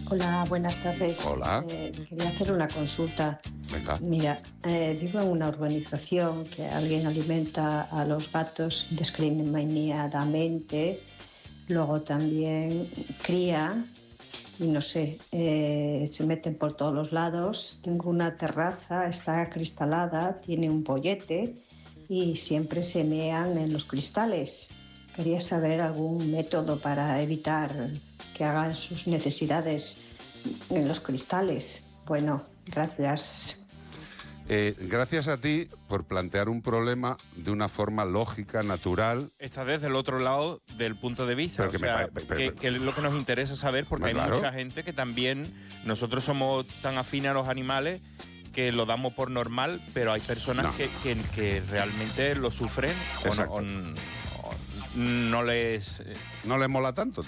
Hola, buenas tardes. Hola. Quería hacer una consulta. Venga. Mira, vivo en una urbanización que alguien alimenta a los gatos indiscriminadamente, luego también cría y no sé, se meten por todos los lados. Tengo una terraza, está acristalada, tiene un bollete y siempre se mean en los cristales. Quería saber algún método para evitar que hagan sus necesidades en los cristales. Bueno, gracias. Gracias a ti por plantear un problema de una forma lógica, natural. Está desde el otro lado del punto de vista, Pero que me pare- que es lo que nos interesa saber, porque hay Claro. mucha gente que también, nosotros somos tan afines a los animales que lo damos por normal, pero hay personas No. que realmente lo sufren o Exacto. no les... No le mola tanto.